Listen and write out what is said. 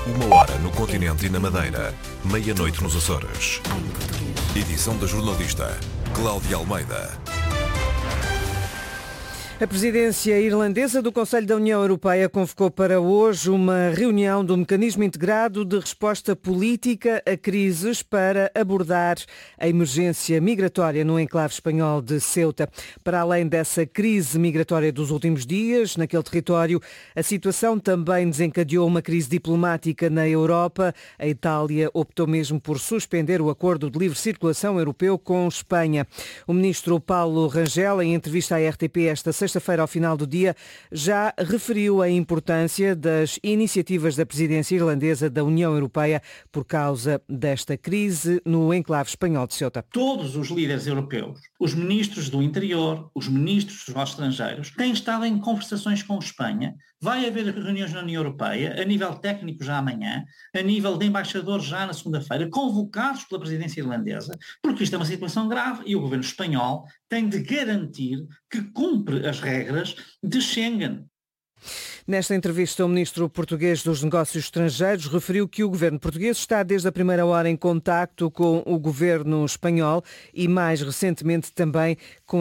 Uma hora no continente e na Madeira. Meia-noite nos Açores. Edição da jornalista Cláudia Almeida. A presidência irlandesa do Conselho da União Europeia convocou para hoje uma reunião do Mecanismo Integrado de Resposta Política a Crises para abordar a emergência migratória no enclave espanhol de Ceuta. Para além dessa crise migratória dos últimos dias, naquele território, a situação também desencadeou uma crise diplomática na Europa. A Itália optou mesmo por suspender o acordo de livre circulação europeu com Espanha. O ministro Paulo Rangel, em entrevista à RTP esta sexta-feira, ao final do dia, já referiu a importância das iniciativas da presidência irlandesa da União Europeia por causa desta crise no enclave espanhol de Ceuta. Todos os líderes europeus, os ministros do interior, os ministros dos negócios estrangeiros, têm estado em conversações com Espanha. Vai haver reuniões na União Europeia, a nível técnico já amanhã, a nível de embaixadores já na segunda-feira, convocados pela presidência irlandesa, porque isto é uma situação grave e o governo espanhol tem de garantir que cumpre as regras de Schengen. Nesta entrevista, o ministro português dos Negócios Estrangeiros referiu que o governo português está desde a primeira hora em contacto com o governo espanhol e mais recentemente também com